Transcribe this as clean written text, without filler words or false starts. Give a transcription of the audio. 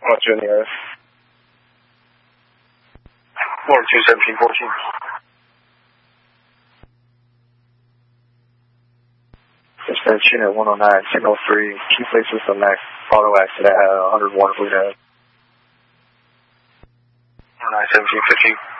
Roger, in the air. 127P14. Dispatch unit 109, signal 3, Q-Play system max, auto accident at 101 Fleet Ave. 109, 1715.